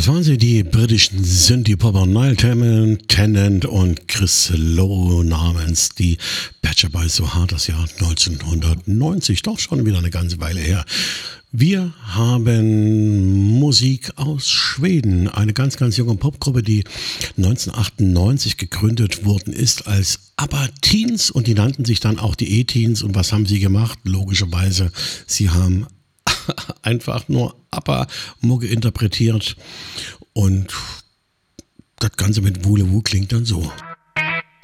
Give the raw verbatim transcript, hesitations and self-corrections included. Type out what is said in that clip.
Das waren sie, die britischen Synthie-Popper Niall Tennant, Tennant und Chris Lowe namens die Pet Shop Boys, so hart das Jahr neunzehnhundertneunzig, doch schon wieder eine ganze Weile her. Wir haben Musik aus Schweden, eine ganz, ganz junge Popgruppe, die neunzehnhundertachtundneunzig gegründet worden ist als ABBA Teens und die nannten sich dann auch die E-Teens. Und was haben sie gemacht? Logischerweise, sie haben einfach nur ABBA-Mucke interpretiert und das Ganze mit Wulewu klingt dann so.